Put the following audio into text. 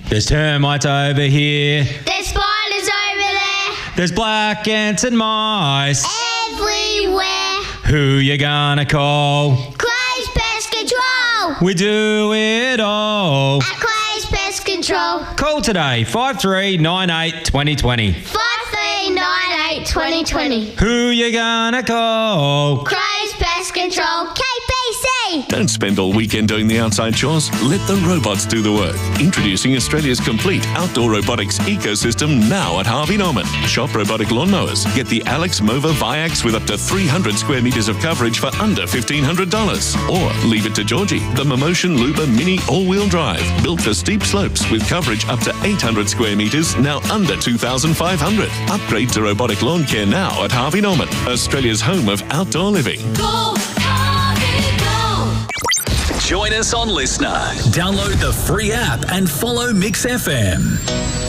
There's termites over here. There's spiders over there. There's black ants and mice. Everywhere. Who you gonna call? Clay's Pest Control. We do it all. At Clay's Pest Control. Call today, 5398 2020. 5398 2020. Who you gonna call? Clay's Pest Control. KPC. Don't spend all weekend doing the outside chores. Let the robots do the work. Introducing Australia's complete outdoor robotics ecosystem now at Harvey Norman. Shop robotic lawnmowers. Get the Alex Mova Viax with up to 300 square metres of coverage for under $1,500. Or leave it to Georgie, the Momotion Luba Mini all-wheel drive. Built for steep slopes with coverage up to 800 square metres, now under $2,500. Upgrade to robotic lawn care now at Harvey Norman, Australia's home of outdoor living. Go, Harvey, go! Join us on Listener. Download the free app and follow Mix FM.